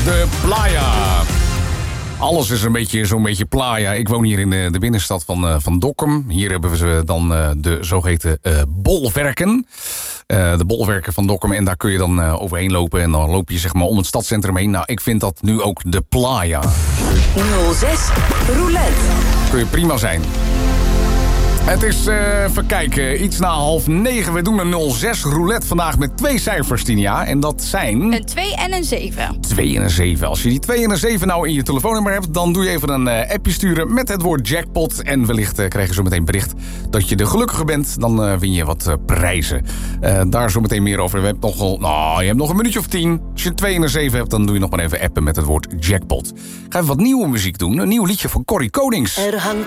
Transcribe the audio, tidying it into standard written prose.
de playa. Alles is zo'n beetje playa. Ik woon hier in de binnenstad van Dokkum. Hier hebben we dan de zogeheten bolwerken. De bolwerken van Dokkum. En daar kun je dan overheen lopen. En dan loop je zeg maar om het stadscentrum heen. Nou, ik vind dat nu ook de playa. 06 Roulette. Kun je prima zijn. Het is, even kijken, iets na 8:30. We doen een 06 roulette vandaag met 2 cijfers, Tinia. En dat zijn... Een 2 en een 7. 2 en een 7. Als je die 2 en een 7 nou in je telefoonnummer hebt... dan doe je even een appje sturen met het woord jackpot. En wellicht krijg je zo meteen bericht dat je de gelukkige bent. Dan win je wat prijzen. Daar zo meteen meer over. Je hebt nog een minuutje of 10. Als je een 2 en een 7 hebt, dan doe je nog maar even appen met het woord jackpot. Ik ga even wat nieuwe muziek doen. Een nieuw liedje van Corrie Konings. Er hangt